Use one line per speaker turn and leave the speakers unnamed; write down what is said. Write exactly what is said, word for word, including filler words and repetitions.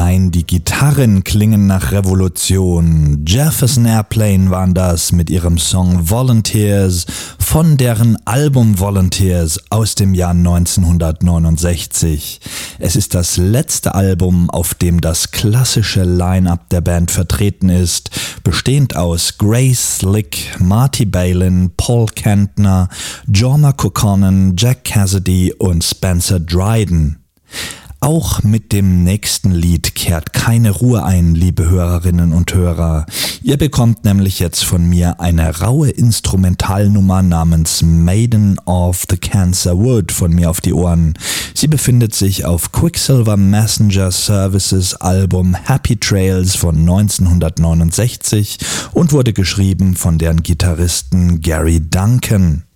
Allein die Gitarren klingen nach Revolution. Jefferson Airplane waren das mit ihrem Song Volunteers von deren Album Volunteers aus dem Jahr neunzehnhundertneunundsechzig. Es ist das letzte Album, auf dem das klassische Line-Up der Band vertreten ist, bestehend aus Grace Slick, Marty Balin, Paul Kantner, Jorma Kaukonen, Jack Cassidy und Spencer Dryden. Auch mit dem nächsten Lied kehrt keine Ruhe ein, liebe Hörerinnen und Hörer. Ihr bekommt nämlich jetzt von mir eine raue Instrumentalnummer namens Maiden of the Cancer Wood von mir auf die Ohren. Sie befindet sich auf Quicksilver Messenger Services Album Happy Trails von neunzehnhundertneunundsechzig und wurde geschrieben von deren Gitarristen Gary Duncan.